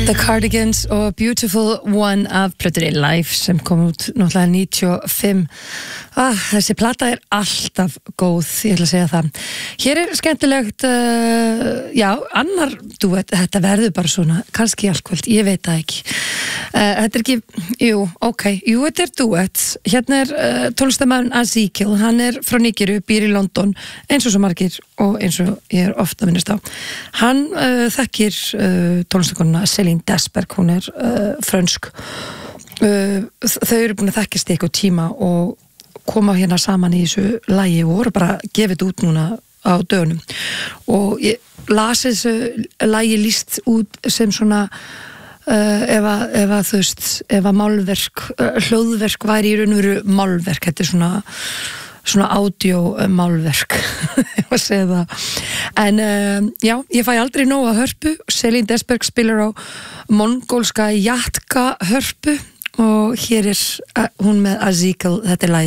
The Cardigans og Beautiful One af plötunni Live sem kom út náttúrulega 95. Þessi plata alltaf góð, ég ætla að segja það. Hér skemmtilegt, annar duett, þetta verður bara svona, kannski allkvöld, ég veit það ekki. Þetta ekki, þetta duett. Hérna tónlistarmaðurinn Ezekiel, hann frá Nígeríu, býr í London, eins og svo margir og eins og ég ofta að minnast á. Hann þekkir tónlistarkonuna Céline Desberg, hún frönsk. Þau eru búin að þekkjast í eitthvað tíma og koma hérna saman í þessu lagi og voru bara gefið út núna á dögunum. Og ég las þessu lagi lýst út sem svona ef að málverk, hljóðverk væri í raun og veru málverk, þetta svona audio-málverk, ég var að segja það. En ég fæ aldrei nóg að hörpu. Céline Desberg spilar á mongólska jatka hörpu og hér hún með Ezekiel, þetta lagið.